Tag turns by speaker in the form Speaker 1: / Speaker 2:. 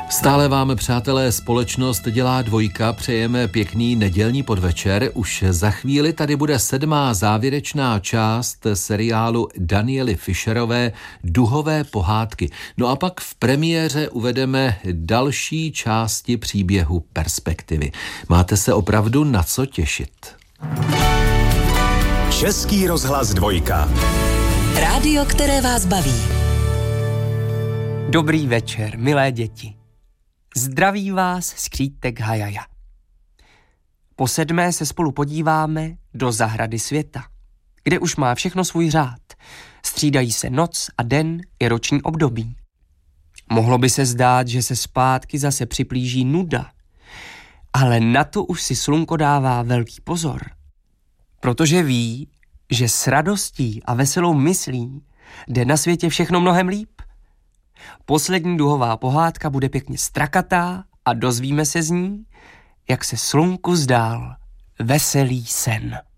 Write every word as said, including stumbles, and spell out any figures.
Speaker 1: Stále vám, přátelé, společnost dělá dvojka, přejeme pěkný nedělní podvečer. Už za chvíli tady bude sedmá závěrečná část seriálu Daniely Fischerové Duhové pohádky. No a pak v premiéře uvedeme další části příběhu Perspektivy. Máte se opravdu na co těšit.
Speaker 2: Český rozhlas dvojka.
Speaker 3: Rádio, které vás baví.
Speaker 4: Dobrý večer, milé děti. Zdraví vás skřítek Hajaja. Po sedmé se spolu podíváme do zahrady světa, kde už má všechno svůj řád. Střídají se noc a den i roční období. Mohlo by se zdát, že se zpátky zase připlíží nuda, ale na to už si slunko dává velký pozor, protože ví, že s radostí a veselou myslí jde na světě všechno mnohem líp. Poslední duhová pohádka bude pěkně strakatá a dozvíme se z ní, jak se slunku zdál veselý sen.